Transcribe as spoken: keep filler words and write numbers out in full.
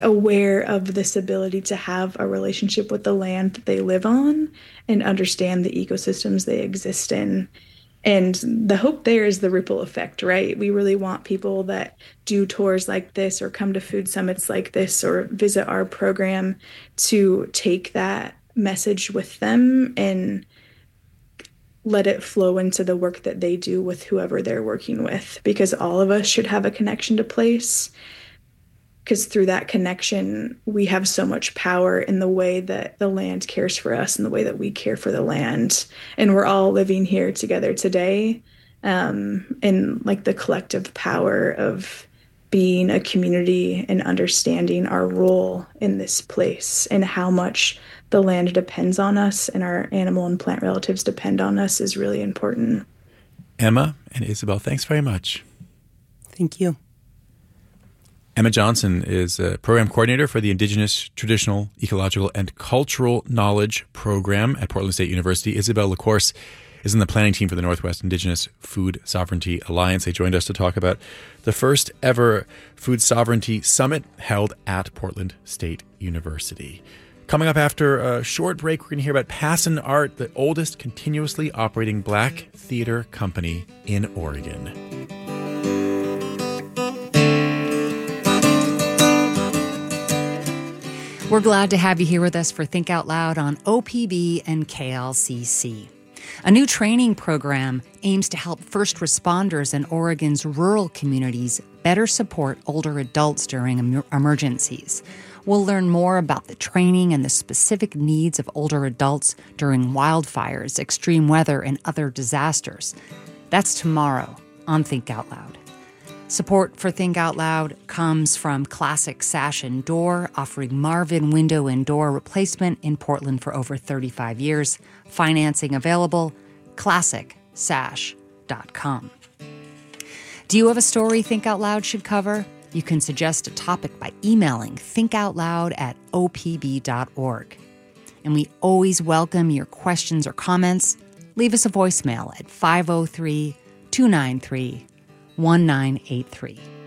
aware of this ability to have a relationship with the land that they live on and understand the ecosystems they exist in. And the hope there is the ripple effect, right? We really want people that do tours like this or come to food summits like this or visit our program to take that message with them and let it flow into the work that they do with whoever they're working with, because all of us should have a connection to place. Because through that connection, we have so much power in the way that the land cares for us and the way that we care for the land. And we're all living here together today, um, in like the collective power of being a community and understanding our role in this place and how much the land depends on us and our animal and plant relatives depend on us is really important. Emma and Isabel, thanks very much. Thank you. Emma Johnson is a program coordinator for the Indigenous, Traditional, Ecological, and Cultural Knowledge program at Portland State University. Isabel LaCourse is in the planning team for the Northwest Indigenous Food Sovereignty Alliance. They joined us to talk about the first ever Food Sovereignty Summit held at Portland State University. Coming up after a short break, we're going to hear about Passon Art, the oldest continuously operating Black theater company in Oregon. We're glad to have you here with us for Think Out Loud on O P B and K L C C. A new training program aims to help first responders in Oregon's rural communities better support older adults during em- emergencies. We'll learn more about the training and the specific needs of older adults during wildfires, extreme weather, and other disasters. That's tomorrow on Think Out Loud. Support for Think Out Loud comes from Classic Sash and Door, offering Marvin window and door replacement in Portland for over thirty-five years. Financing available, classic sash dot com. Do you have a story Think Out Loud should cover? You can suggest a topic by emailing thinkoutloud at o p b dot org. And we always welcome your questions or comments. Leave us a voicemail at five oh three, two nine three, one nine eight three.